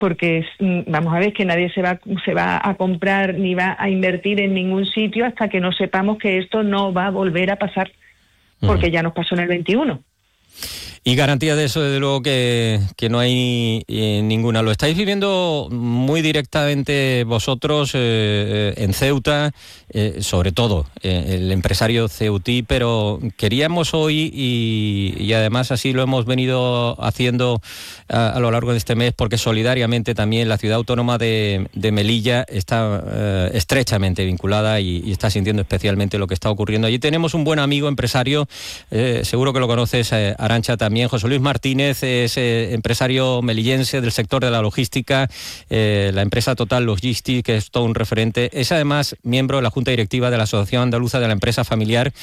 porque vamos a ver que nadie se va a comprar ni va a invertir en ningún sitio hasta que no sepamos que esto no va a volver a pasar, porque ya nos pasó en el 21. Y garantía de eso, desde luego, que no hay ninguna. Lo estáis viviendo muy directamente vosotros en Ceuta, sobre todo el empresario ceutí, pero queríamos hoy, y además así lo hemos venido haciendo a lo largo de este mes, porque solidariamente también la ciudad autónoma de Melilla está estrechamente vinculada y está sintiendo especialmente lo que está ocurriendo. Allí tenemos un buen amigo empresario, seguro que lo conoces, Arantxa, también José Luis Martínez, es empresario melillense del sector de la logística, la empresa Total Logistics, que es todo un referente. Es además miembro de la Junta Directiva de la Asociación Andaluza de la Empresa Familiar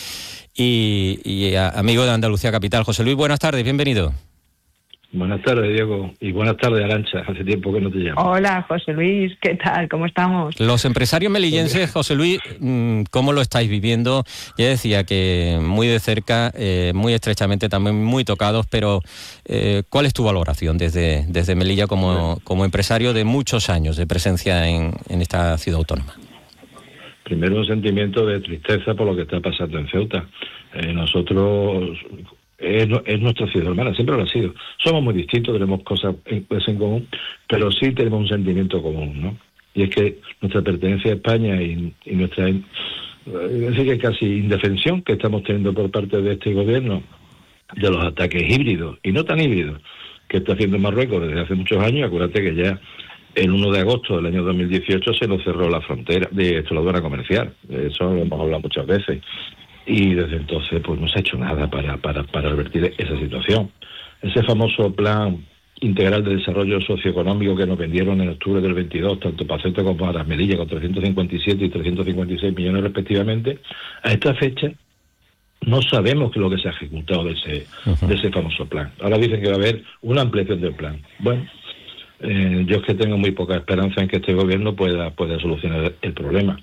y amigo de Andalucía Capital. José Luis, buenas tardes, bienvenido. Buenas tardes, Diego, y buenas tardes, Arantxa. Hace tiempo que no te llamo. Hola, José Luis, ¿qué tal? ¿Cómo estamos? Los empresarios melillenses, José Luis, ¿cómo lo estáis viviendo? Ya decía que muy de cerca, muy estrechamente, también muy tocados, pero ¿cuál es tu valoración desde Melilla como empresario de muchos años de presencia en esta ciudad autónoma? Primero, un sentimiento de tristeza por lo que está pasando en Ceuta. Nosotros... Es nuestra ciudad hermana, siempre lo ha sido. Somos muy distintos, tenemos cosas en común, pero sí tenemos un sentimiento común, ¿no? Y es que nuestra pertenencia a España y nuestra así que casi indefensión que estamos teniendo por parte de este gobierno de los ataques híbridos, y no tan híbridos, que está haciendo Marruecos desde hace muchos años. Acuérdate que ya el 1 de agosto del año 2018 se nos cerró la frontera de la aduana comercial. De eso lo hemos hablado muchas veces. Y desde entonces pues no se ha hecho nada para revertir esa situación. Ese famoso plan integral de desarrollo socioeconómico que nos vendieron en octubre del 22, tanto para Ceuta como para Melilla, con 357 y 356 millones respectivamente, a esta fecha no sabemos qué es lo que se ha ejecutado de ese famoso plan. Ahora dicen que va a haber una ampliación del plan. Bueno, yo es que tengo muy poca esperanza en que este gobierno pueda solucionar el problema.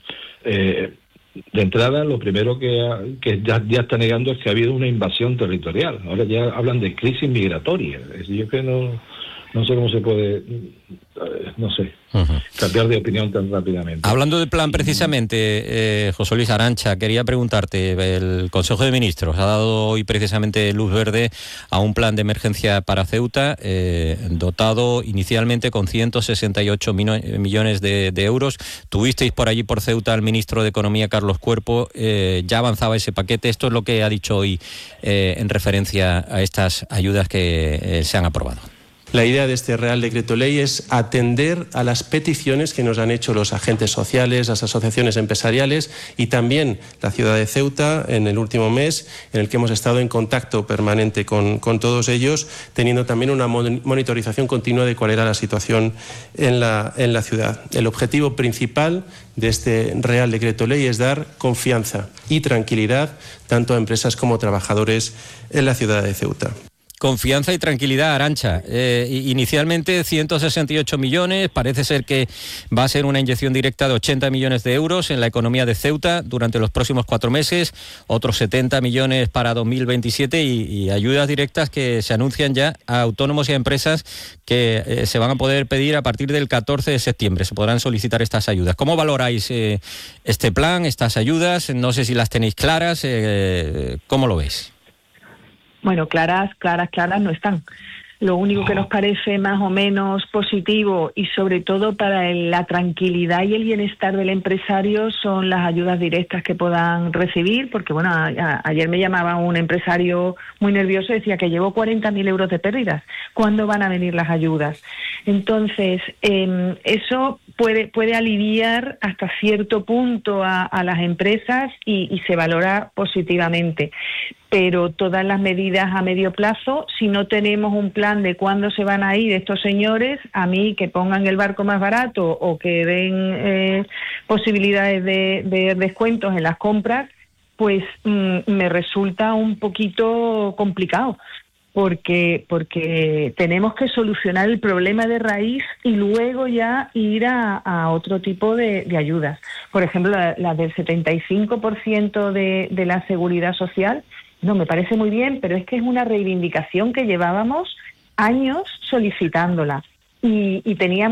De entrada, lo primero que ya está negando es que ha habido una invasión territorial. Ahora ya hablan de crisis migratoria. Yo que no sé cómo se puede, cambiar de opinión tan rápidamente. Hablando del plan, precisamente, José Luis, Arantxa, quería preguntarte, el Consejo de Ministros ha dado hoy precisamente luz verde a un plan de emergencia para Ceuta, dotado inicialmente con 168 millones de euros. Tuvisteis por allí, por Ceuta, al ministro de Economía, Carlos Cuerpo, ya avanzaba ese paquete. Esto es lo que ha dicho hoy en referencia a estas ayudas que se han aprobado. La idea de este Real Decreto Ley es atender a las peticiones que nos han hecho los agentes sociales, las asociaciones empresariales y también la ciudad de Ceuta en el último mes, en el que hemos estado en contacto permanente con todos ellos, teniendo también una monitorización continua de cuál era la situación en la ciudad. El objetivo principal de este Real Decreto Ley es dar confianza y tranquilidad tanto a empresas como trabajadores en la ciudad de Ceuta. Confianza y tranquilidad, Arantxa. Inicialmente 168 millones, parece ser que va a ser una inyección directa de 80 millones de euros en la economía de Ceuta durante los próximos 4 meses, otros 70 millones para 2027 y ayudas directas que se anuncian ya a autónomos y a empresas que se van a poder pedir a partir del 14 de septiembre. Se podrán solicitar estas ayudas. ¿Cómo valoráis este plan, estas ayudas? No sé si las tenéis claras. ¿Cómo lo veis? Bueno, claras no están. Lo único que nos parece más o menos positivo y sobre todo para la tranquilidad y el bienestar del empresario son las ayudas directas que puedan recibir, porque bueno, ayer me llamaba un empresario muy nervioso y decía que llevo 40.000 euros de pérdidas. ¿Cuándo van a venir las ayudas? Entonces, eso puede aliviar hasta cierto punto a las empresas y se valora positivamente. Pero todas las medidas a medio plazo, si no tenemos un plan de cuándo se van a ir estos señores, a mí que pongan el barco más barato o que den posibilidades de descuentos en las compras, pues me resulta un poquito complicado. Porque tenemos que solucionar el problema de raíz y luego ya ir a otro tipo de ayudas. Por ejemplo, la del 75% de la seguridad social, no, me parece muy bien, pero es que es una reivindicación que llevábamos años solicitándola y teníamos